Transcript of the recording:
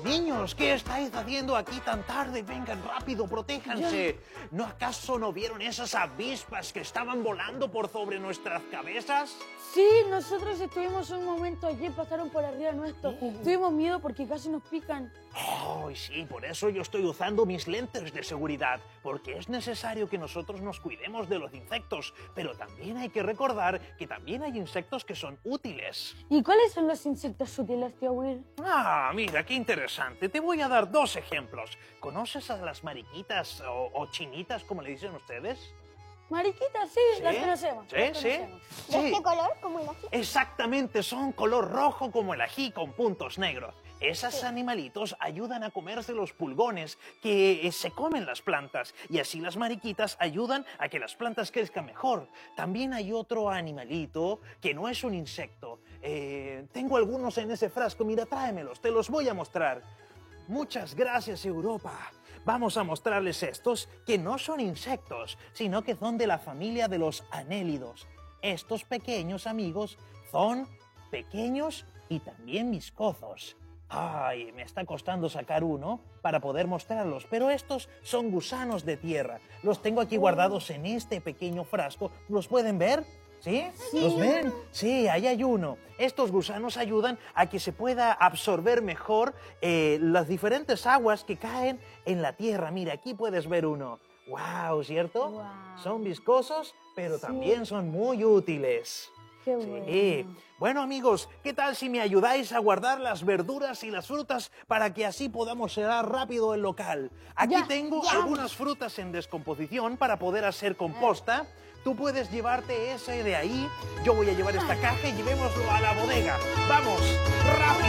Niños, ¿qué estáis haciendo aquí tan tarde? Vengan rápido, protéjanse. ¿No acaso no vieron esas avispas que estaban volando por sobre nuestras cabezas? Sí, nosotros estuvimos un momento allí, pasaron por arriba nuestro. Tuvimos miedo porque casi nos pican. Oh, sí, por eso yo estoy usando mis lentes de seguridad, porque es necesario que nosotros nos cuidemos de los insectos, pero también hay que recordar que también hay insectos que son útiles. ¿Y cuáles son los insectos útiles, tío Will? Ah, mira, qué interesante. Te voy a dar dos ejemplos. ¿Conoces a las mariquitas o chinitas, como le dicen ustedes? Mariquitas, sí, las conocemos. Sí, las sí. conocemos. ¿De este color como el ají? Exactamente, son color rojo como el ají con puntos negros. Esos animalitos ayudan a comerse los pulgones que se comen las plantas y así las mariquitas ayudan a que las plantas crezcan mejor. También hay otro animalito que no es un insecto. Tengo algunos en ese frasco, mira, tráemelos, te los voy a mostrar. Muchas gracias, Europa. Vamos a mostrarles estos que no son insectos, sino que son de la familia de los anélidos. Estos pequeños amigos son pequeños y también viscosos. Ay, me está costando sacar uno para poder mostrarlos, pero estos son gusanos de tierra. Los tengo aquí guardados en este pequeño frasco. ¿Los pueden ver? ¿Sí? ¿Los ven? Sí, ahí hay uno. Estos gusanos ayudan a que se pueda absorber mejor las diferentes aguas que caen en la tierra. Mira, aquí puedes ver uno. ¡Wow! ¿Cierto? Wow. Son viscosos, pero también son muy útiles. Qué bueno. Sí. Bueno, amigos, ¿qué tal si me ayudáis a guardar las verduras y las frutas para que así podamos cerrar rápido el local? Aquí tengo algunas frutas en descomposición para poder hacer composta. Tú puedes llevarte ese de ahí. Yo voy a llevar esta caja y llevémoslo a la bodega. ¡Vamos! ¡Rápido!